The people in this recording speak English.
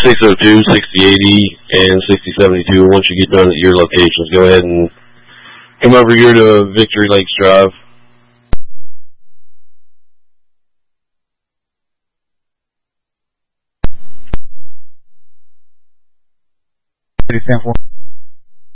602, 6080, and 6072. Once you get done at your locations, go ahead and come over here to Victory Lakes Drive. Stand for.